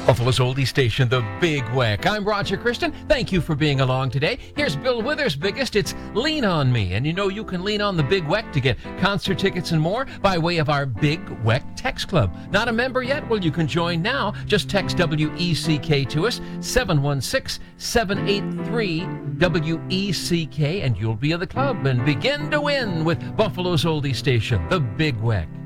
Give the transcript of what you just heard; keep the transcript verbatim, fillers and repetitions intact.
Buffalo's oldie station, The Big Weck. I'm Roger Christian. Thank you for being along today. Here's Bill Withers' biggest. It's Lean On Me. And you know you can lean on The Big Weck to get concert tickets and more by way of our Big Weck Text Club. Not a member yet? Well, you can join now. Just text W E C K to us, seven one six, seven eight three, W E C K, and you'll be in the club and begin to win with Buffalo's oldie station, The Big Weck.